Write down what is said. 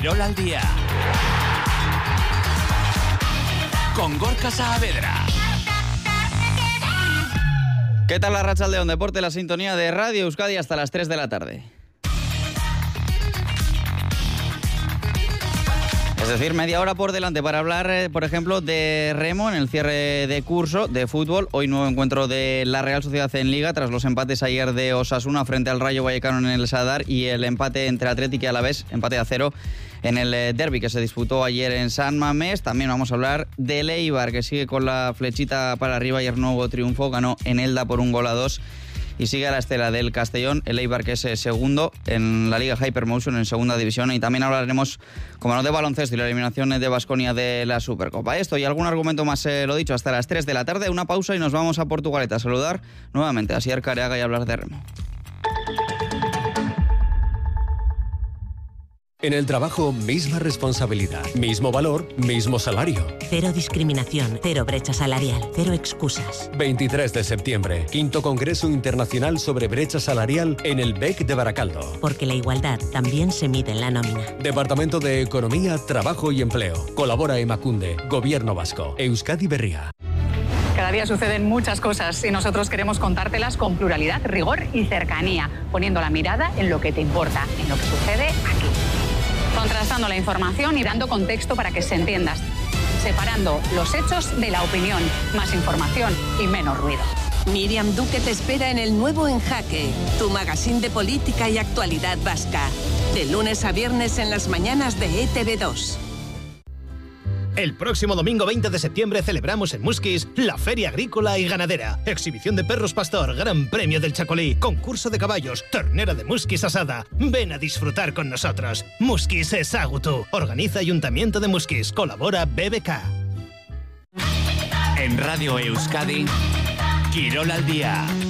Quirol al día. Con Gorka Saavedra. ¿Qué tal la Arratsaldeon Deporte? La sintonía de Radio Euskadi hasta las 3 de la tarde. Es decir, media hora por delante para hablar, por ejemplo, de remo en el cierre de curso de fútbol. Hoy nuevo encuentro de la Real Sociedad en Liga tras los empates ayer de Osasuna frente al Rayo Vallecano en el Sadar y el empate entre Atlético y Alavés, empate a 0 en el derbi que se disputó ayer en San Mamés. También vamos a hablar del Eibar, que sigue con la flechita para arriba. Ayer nuevo triunfo, ganó en Elda por 1-2. Y sigue a la estela del Castellón, el Eibar, que es segundo en la Liga Hypermotion en segunda división. Y también hablaremos, como no, de baloncesto y la eliminación de Baskonia de la Supercopa. Esto y algún argumento más, lo dicho, hasta las 3 de la tarde. Una pausa y nos vamos a Portugalete a saludar nuevamente a Asier Careaga y hablar de remo. En el trabajo, misma responsabilidad, mismo valor, mismo salario. Cero discriminación, cero brecha salarial, cero excusas. 23 de septiembre, 5º Congreso Internacional sobre Brecha Salarial en el BEC de Baracaldo. Porque la igualdad también se mide en la nómina. Departamento de Economía, Trabajo y Empleo. Colabora Emakunde, Gobierno Vasco, Euskadi Berria. Cada día suceden muchas cosas y nosotros queremos contártelas con pluralidad, rigor y cercanía, poniendo la mirada en lo que te importa, en lo que sucede aquí. Contrastando la información y dando contexto para que se entienda. Separando los hechos de la opinión. Más información y menos ruido. Miriam Duque te espera en el nuevo En Jaque, tu magazín de política y actualidad vasca. De lunes a viernes en las mañanas de ETV2. El próximo domingo 20 de septiembre celebramos en Muskis la Feria Agrícola y Ganadera. Exhibición de perros pastor, Gran Premio del Chacolí, concurso de caballos, ternera de Muskis asada. Ven a disfrutar con nosotros. Muskis es Agutu. Organiza Ayuntamiento de Muskis. Colabora BBK. En Radio Euskadi, Quirol al día.